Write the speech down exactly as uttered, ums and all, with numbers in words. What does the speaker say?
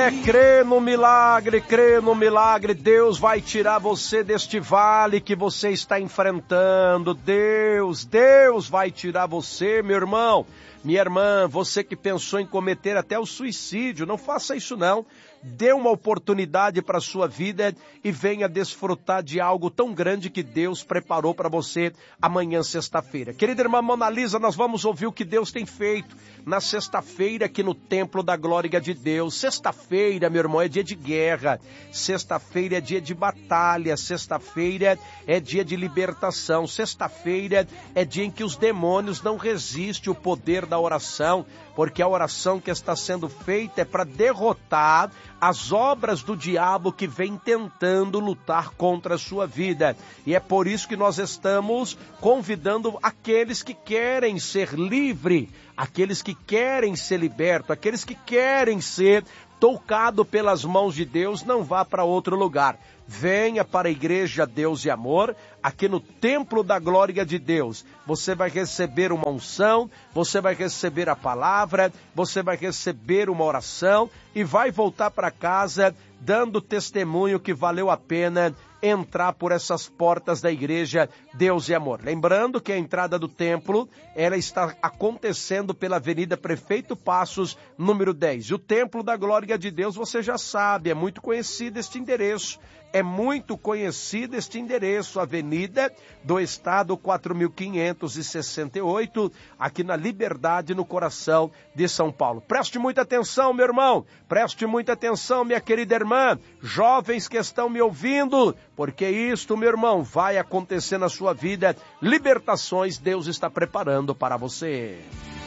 É, crê no milagre, crê no milagre. Deus vai tirar você deste vale que você está enfrentando. Deus, Deus vai tirar você, meu irmão, minha irmã, você que pensou em cometer até o suicídio, não faça isso não. Dê uma oportunidade para a sua vida e venha desfrutar de algo tão grande que Deus preparou para você amanhã, sexta-feira. Querida irmã Mona Lisa, nós vamos ouvir o que Deus tem feito na sexta-feira aqui no Templo da Glória de Deus. Sexta-feira, meu irmão, é dia de guerra. Sexta-feira é dia de batalha. Sexta-feira é dia de libertação. Sexta-feira é dia em que os demônios não resistem ao poder da oração, porque a oração que está sendo feita é para derrotar as obras do diabo que vem tentando lutar contra a sua vida. E é por isso que nós estamos convidando aqueles que querem ser livres, aqueles que querem ser libertos, aqueles que querem ser tocados pelas mãos de Deus, não vá para outro lugar. Venha para a Igreja Deus e Amor, aqui no Templo da Glória de Deus. Você vai receber uma unção, você vai receber a palavra, você vai receber uma oração e vai voltar para casa dando testemunho que valeu a pena entrar por essas portas da Igreja Deus e Amor. Lembrando que a entrada do templo, ela está acontecendo pela Avenida Prefeito Passos, número dez. E o Templo da Glória de Deus, você já sabe, é muito conhecido este endereço. É muito conhecido este endereço, Avenida do Estado quatro mil quinhentos e sessenta e oito, aqui na Liberdade, no coração de São Paulo. Preste muita atenção, meu irmão, preste muita atenção, minha querida irmã, jovens que estão me ouvindo, porque isto, meu irmão, vai acontecer na sua vida. Libertações Deus está preparando para você.